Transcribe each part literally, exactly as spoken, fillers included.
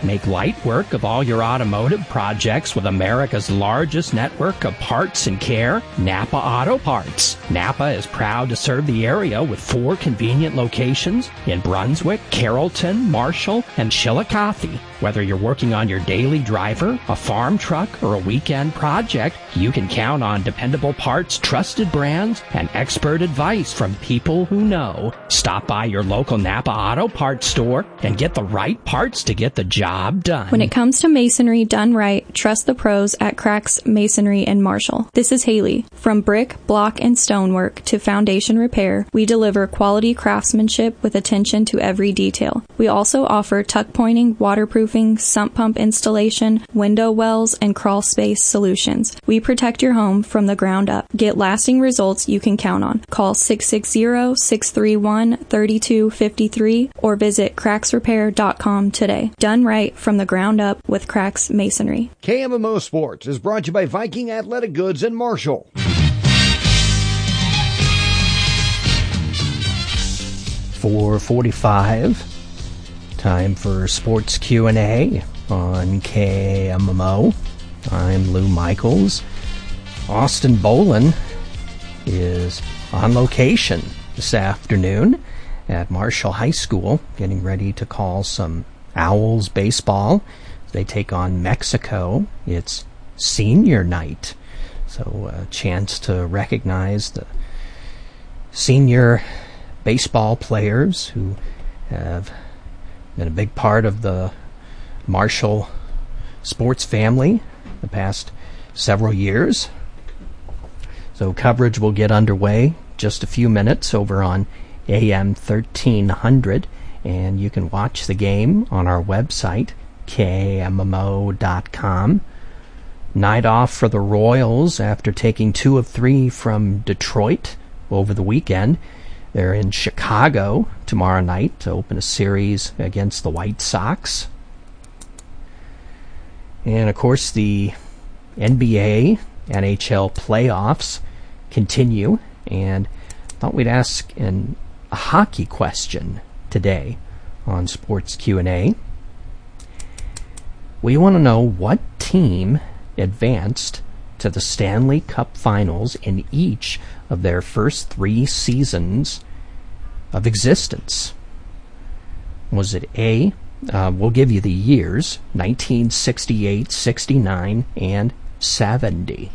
Make light work of all your automotive projects with America's largest network of parts and care, Napa Auto Parts. Napa is proud to serve the area with four convenient locations in Brunswick, Carrollton, Marshall, and Chillicothe. Whether you're working on your daily driver, a farm truck, or a weekend project, you can count on dependable parts, trusted brands, and expert advice from people who know. Stop by your local Napa Auto Parts store and get the right parts to get the job done. When it comes to masonry done right, trust the pros at Cracks Masonry in Marshall. This is Haley. From brick, block, and stonework to foundation repair, we deliver quality craftsmanship with attention to every detail. We also offer tuck pointing, waterproofing, sump pump installation, window wells, and crawl space solutions. We protect your home from the ground up. Get lasting results you can count on. Call six six zero, six three one, three two five three or visit cracks repair dot com today. Done right from the ground up with Cracks Masonry. K M M O Sports is brought to you by Viking Athletic Goods in Marshall. four forty-five, time for Sports Q and A on K M M O. I'm Lou Michaels. Austin Bolin is on location this afternoon at Marshall High School, getting ready to call some Owls baseball. They take on Mexico. It's senior night, so a chance to recognize the senior baseball players who have been a big part of the Marshall sports family the past several years. So coverage will get underway just a few minutes over on A M thirteen hundred, and you can watch the game on our website, K M M O dot com. Night off for the Royals after taking two of three from Detroit over the weekend. They're in Chicago tomorrow night to open a series against the White Sox. And, of course, the N B A, N H L playoffs continue. And I thought we'd ask an, a hockey question today on Sports Q and A. We want to know what team advanced to the Stanley Cup Finals in each of their first three seasons of existence. Was it A, uh, we'll give you the years, nineteen sixty-eight, sixty-nine, and seventy.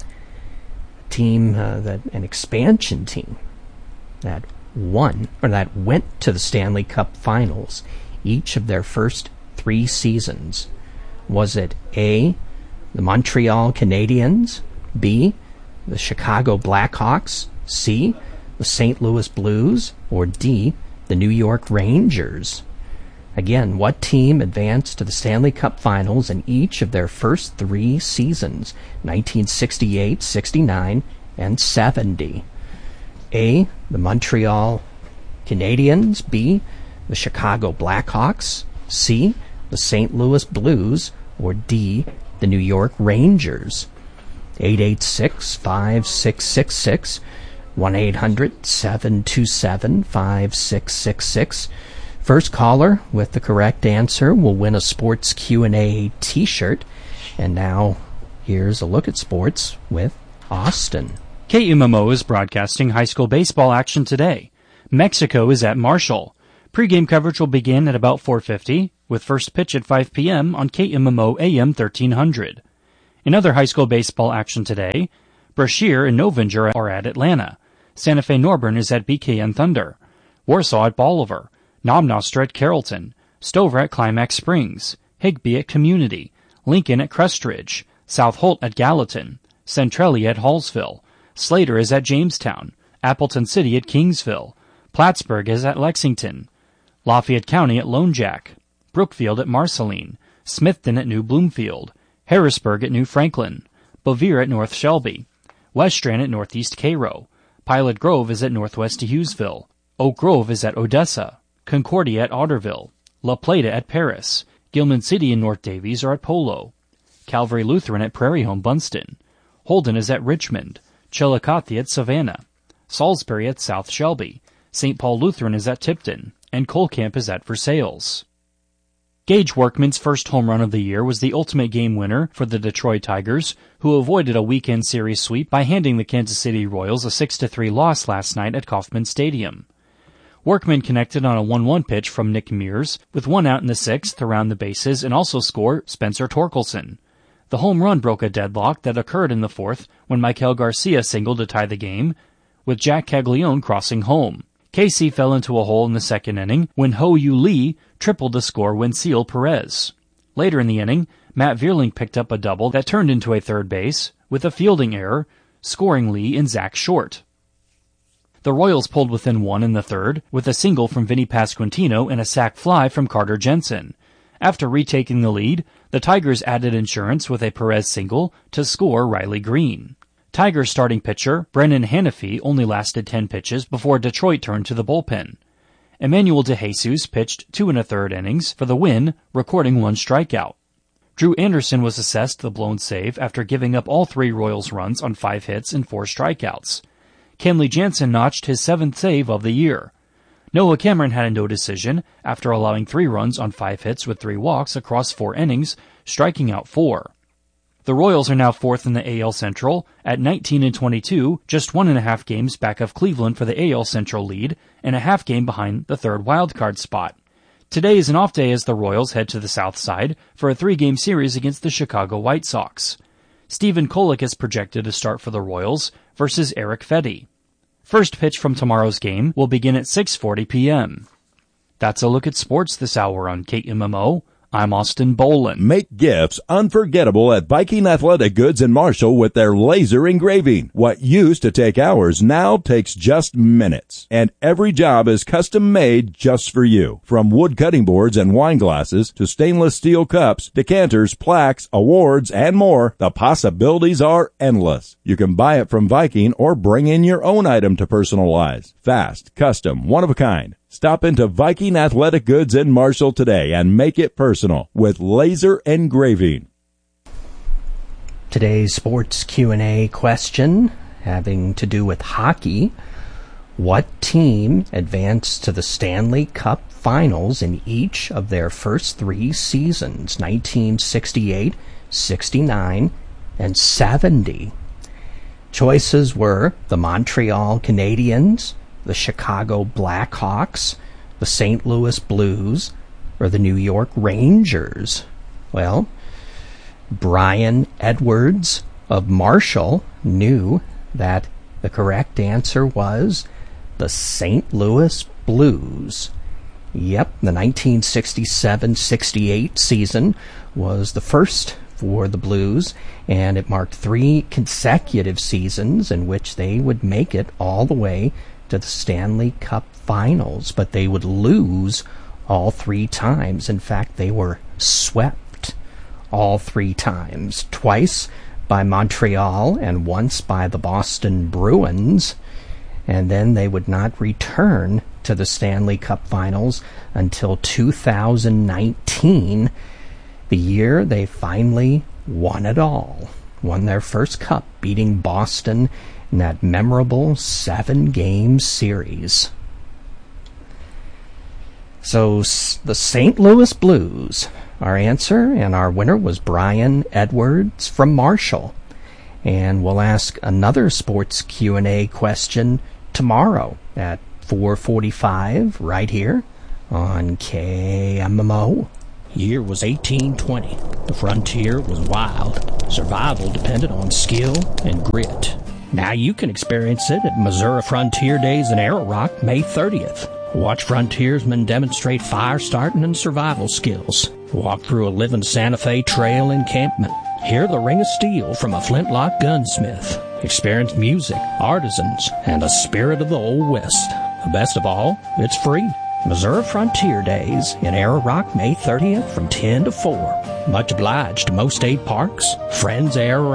A team, uh, that an expansion team that won, or that went to the Stanley Cup Finals each of their first three seasons. Was it A, the Montreal Canadiens, B, the Chicago Blackhawks, C, the Saint Louis Blues, or D, the New York Rangers? Again, what team advanced to the Stanley Cup Finals in each of their first three seasons, nineteen sixty-eight, sixty-nine, and seventy? A, the Montreal Canadiens, B, the Chicago Blackhawks, C, the Saint Louis Blues, or D, the New York Rangers? eight eight six, five six six six, one eight hundred, seven two seven, five six six six. First caller with the correct answer will win a Sports Q and A t-shirt. And now, here's a look at sports with Austin. K M M O is broadcasting high school baseball action today. Mexico is at Marshall. Pre-game coverage will begin at about four fifty, with first pitch at five p.m. on K M M O A M thirteen hundred. In other high school baseball action today, Brashear and Novinger are at Atlanta. Santa Fe Norburn is at B K N Thunder. Warsaw at Bolivar. Nomnostra at Carrollton. Stover at Climax Springs. Higbee at Community. Lincoln at Crestridge. South Holt at Gallatin. Centralia at Hallsville. Slater is at Jamestown. Appleton City at Kingsville. Plattsburgh is at Lexington. Lafayette County at Lone Jack. Brookfield at Marceline. Smithton at New Bloomfield. Harrisburg at New Franklin. Bevier at North Shelby. West Strand at Northeast Cairo. Pilot Grove is at Northwest Hughesville. Oak Grove is at Odessa. Concordia at Otterville. La Plata at Paris. Gilman City and North Davies are at Polo. Calvary Lutheran at Prairie Home Bunston. Holden is at Richmond. Chillicothe at Savannah. Salisbury at South Shelby. Saint Paul Lutheran is at Tipton. And Colcamp is at Versailles. Gage Workman's first home run of the year was the ultimate game winner for the Detroit Tigers, who avoided a weekend series sweep by handing the Kansas City Royals a six to three loss last night at Kauffman Stadium. Workman connected on a one one pitch from Nick Mears, with one out in the sixth around the bases, and also scored Spencer Torkelson. The home run broke a deadlock that occurred in the fourth when Michael Garcia singled to tie the game, with Jack Caglione crossing home. K C fell into a hole in the second inning when Ho-Yu Lee tripled the score when Ciel Perez. Later in the inning, Matt Vierling picked up a double that turned into a third base with a fielding error, scoring Lee and Zach Short. The Royals pulled within one in the third with a single from Vinny Pasquantino and a sac fly from Carter Jensen. After retaking the lead, the Tigers added insurance with a Perez single to score Riley Green. Tigers starting pitcher Brennan Hanafy only lasted ten pitches before Detroit turned to the bullpen. Emmanuel DeJesus pitched two and a third innings for the win, recording one strikeout. Drew Anderson was assessed the blown save after giving up all three Royals runs on five hits and four strikeouts. Kenley Jansen notched his seventh save of the year. Noah Cameron had a no decision after allowing three runs on five hits with three walks across four innings, striking out four. The Royals are now fourth in the A L Central at nineteen and twenty-two, just one and a half games back of Cleveland for the A L Central lead and a half game behind the third wildcard spot. Today is an off day as the Royals head to the south side for a three-game series against the Chicago White Sox. Stephen Kolek is projected to start for the Royals versus Eric Fedde. First pitch from tomorrow's game will begin at six forty p.m. That's a look at sports this hour on K M M O. I'm Austin Bolin. Make gifts unforgettable at Viking Athletic Goods in Marshall with their laser engraving. What used to take hours now takes just minutes. And every job is custom made just for you. From wood cutting boards and wine glasses to stainless steel cups, decanters, plaques, awards, and more, the possibilities are endless. You can buy it from Viking or bring in your own item to personalize. Fast, custom, one of a kind. Stop into Viking Athletic Goods in Marshall today and make it personal with laser engraving. Today's sports Q and A question having to do with hockey. What team advanced to the Stanley Cup Finals in each of their first three seasons, nineteen sixty-eight, sixty-nine, and seventy? Choices were the Montreal Canadiens, the Chicago Blackhawks, the Saint Louis Blues, or the New York Rangers? Well, Brian Edwards of Marshall knew that the correct answer was the Saint Louis Blues. Yep, the nineteen sixty-seven sixty-eight season was the first for the Blues, and it marked three consecutive seasons in which they would make it all the way to the Stanley Cup Finals, but they would lose all three times. In fact, they were swept all three times, twice by Montreal and once by the Boston Bruins, and then they would not return to the Stanley Cup Finals until two thousand nineteen, the year they finally won it all, won their first cup, beating Boston in that memorable seven-game series. So, the Saint Louis Blues, our answer, and our winner was Brian Edwards from Marshall. And we'll ask another sports Q and A question tomorrow at four forty-five right here on K M M O. Year was eighteen twenty. The frontier was wild. Survival depended on skill and grit. Now you can experience it at Missouri Frontier Days in Arrow Rock, May thirtieth. Watch frontiersmen demonstrate fire starting and survival skills. Walk through a living Santa Fe Trail encampment. Hear the ring of steel from a flintlock gunsmith. Experience music, artisans, and the spirit of the Old West. The best of all, it's free. Missouri Frontier Days in Arrow Rock, May thirtieth from ten to four. Much obliged to Most State Parks, Friends of Arrow Rock,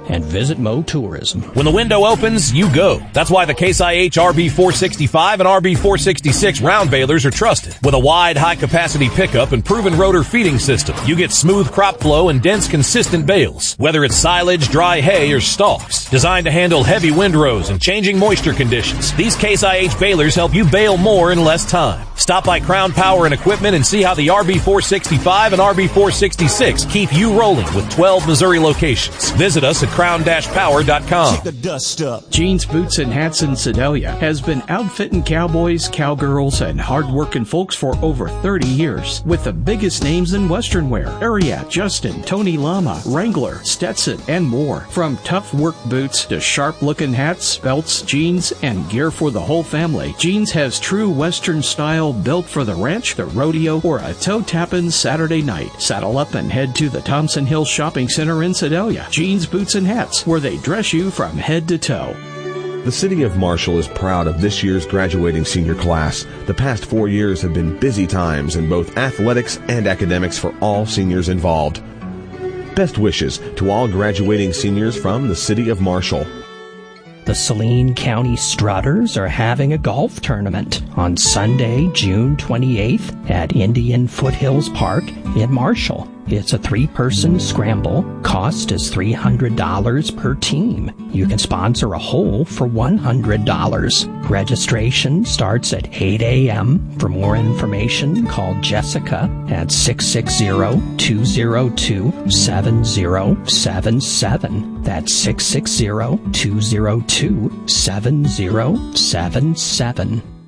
and Visit Mo Tourism. When the window opens, you go. That's why the Case I H R B four sixty-five and R B four sixty-six round balers are trusted. With a wide, high-capacity pickup and proven rotor feeding system, you get smooth crop flow and dense, consistent bales, whether it's silage, dry hay, or stalks. Designed to handle heavy windrows and changing moisture conditions, these Case I H balers help you bale more in less time. Stop by Crown Power and Equipment and see how the R B four sixty-five and R B four sixty-six keep you rolling with twelve Missouri locations. Visit us at crown dash power dot com. Kick the dust up. Jeans, Boots, and Hats in Sedalia has been outfitting cowboys, cowgirls, and hard-working folks for over thirty years with the biggest names in Western wear. Ariat, Justin, Tony Lama, Wrangler, Stetson, and more. From tough work boots to sharp-looking hats, belts, jeans, and gear for the whole family, Jeans has true Western style built for the ranch, the rodeo, or a toe-tapping Saturday night. Saddle up and head to the Thompson Hill Shopping Center in Sedalia. Jeans, Boots, and Hats, where they dress you from head to toe. The City of Marshall is proud of this year's graduating senior class. The past four years have been busy times in both athletics and academics for all seniors involved. Best wishes to all graduating seniors from the City of Marshall. The Saline County Strutters are having a golf tournament on Sunday, June twenty-eighth at Indian Foothills Park in Marshall. It's a three-person scramble. Cost is three hundred dollars per team. You can sponsor a hole for one hundred dollars. Registration starts at eight a.m. For more information, call Jessica at six six zero, two zero two, seven zero seven seven. That's six six zero, two zero two, seven zero seven seven.